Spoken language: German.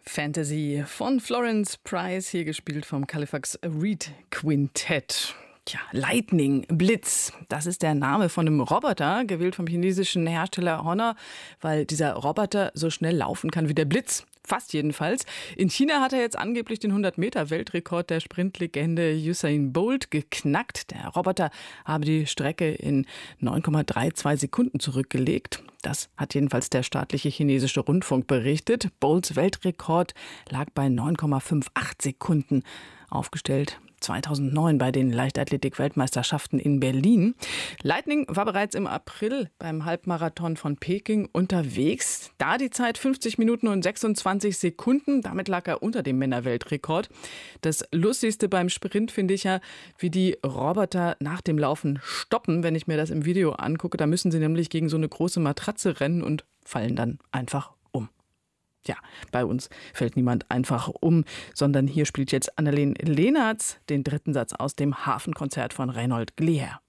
Fantasy von Florence Price, hier gespielt vom Halifax Reed Quintett. Tja, Lightning, Blitz, das ist der Name von einem Roboter, gewählt vom chinesischen Hersteller Honor, weil dieser Roboter so schnell laufen kann wie der Blitz. Fast jedenfalls. In China hat er jetzt angeblich den 100-Meter-Weltrekord der Sprintlegende Usain Bolt geknackt. Der Roboter habe die Strecke in 9,32 Sekunden zurückgelegt. Das hat jedenfalls der staatliche chinesische Rundfunk berichtet. Bolts Weltrekord lag bei 9,58 Sekunden, aufgestellt 2009 bei den Leichtathletik-Weltmeisterschaften in Berlin. Lightning war bereits im April beim Halbmarathon von Peking unterwegs. Da die Zeit 50 Minuten und 26 Sekunden. Damit lag er unter dem Männerweltrekord. Das Lustigste beim Sprint finde ich ja, wie die Roboter nach dem Laufen stoppen. Wenn ich mir das im Video angucke, da müssen sie nämlich gegen so eine große Matratze rennen und fallen dann einfach um. Ja, bei uns fällt niemand einfach um, sondern hier spielt jetzt Anneleen Lehnertz den dritten Satz aus dem Hafenkonzert von Reinhold Glier.